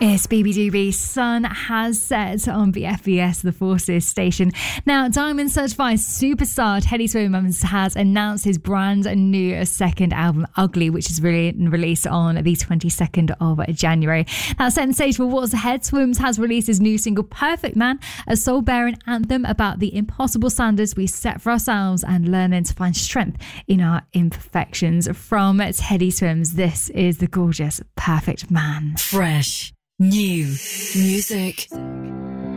It's BB Sun has set on BFBS, the Forces station. Now, Diamond Certified superstar Teddy Swims has announced his brand new second album, Ugly, which is released on the 22nd of January. Now, setting the stage for what's ahead, Swims has released his new single, Perfect Man, a soul-bearing anthem about the impossible standards we set for ourselves and learning to find strength in our imperfections. From Teddy Swims, this is the gorgeous Perfect Man. Fresh. New music.